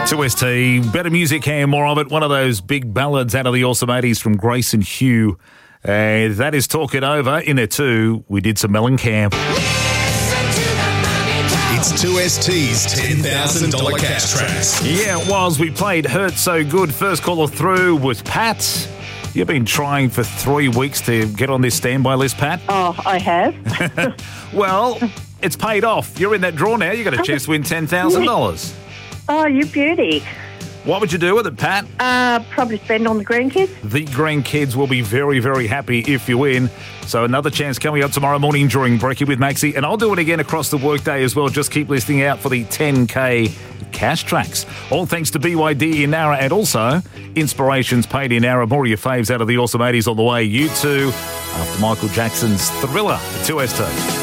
2ST, better music and more of it. One of those big ballads out of the Awesome 80s from Grace and Hugh. That is Talk It Over. In there too, we did some Mellencamp. It's 2ST's $10,000 cash tracks. Yeah, it was. We played Hurt So Good. First caller through was Pat. You've been trying for 3 weeks to get on this standby list, Pat. Oh, I have. Well, it's paid off. You're in that draw now. You've got a chance to win $10,000. Oh, you beauty. What would you do with it, Pat? Probably spend on the grandkids. The grandkids will be very, very happy if you win. So another chance coming up tomorrow morning during Breaking with Maxie. And I'll do it again across the workday as well. Just keep listening out for the 10K cash tracks. All thanks to BYD in Nara and also Inspirations paid in Nara. More of your faves out of the Awesome 80s on the way. You too, after Michael Jackson's Thriller, 2ST.